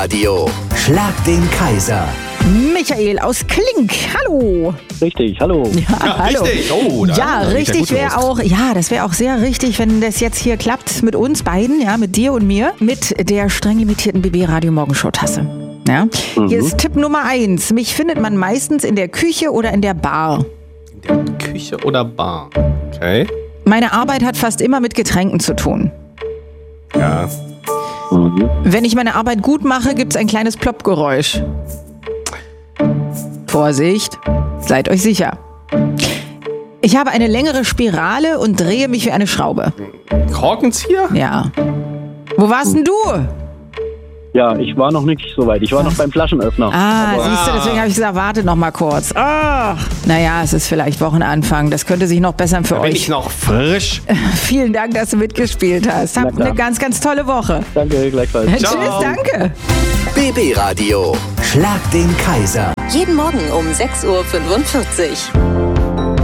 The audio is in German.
Radio. Schlag den Kaiser. Michael aus Klink, hallo. Richtig, hallo. Ja, hallo. Richtig. Oh, Ja, richtig wäre auch, ja, das wäre auch sehr richtig, wenn das jetzt hier klappt mit uns beiden, ja, mit dir und mir, mit der streng imitierten BB Radio Morgenshow-Tasse. Ja. Hier ist Tipp Nummer 1. Mich findet man meistens in der Küche oder in der Bar. In der Küche oder Bar? Okay. Meine Arbeit hat fast immer mit Getränken zu tun. Ja. Wenn ich meine Arbeit gut mache, gibt es ein kleines Ploppgeräusch. Vorsicht, seid euch sicher. Ich habe eine längere Spirale und drehe mich wie eine Schraube. Korkenzieher? Ja. Wo warst denn du? Ja, ich war noch nicht so weit. Ich war noch beim Flaschenöffner. Siehst du, deswegen habe ich gesagt, warte noch mal kurz. Naja, es ist vielleicht Wochenanfang. Das könnte sich noch bessern für Da bin euch. ich noch frisch. Vielen Dank, dass du mitgespielt hast. Habt klar. eine ganz, ganz tolle Woche. Danke, gleichfalls. Tschüss, danke. BB Radio. Schlag den Kaiser. Jeden Morgen um 6:45 Uhr.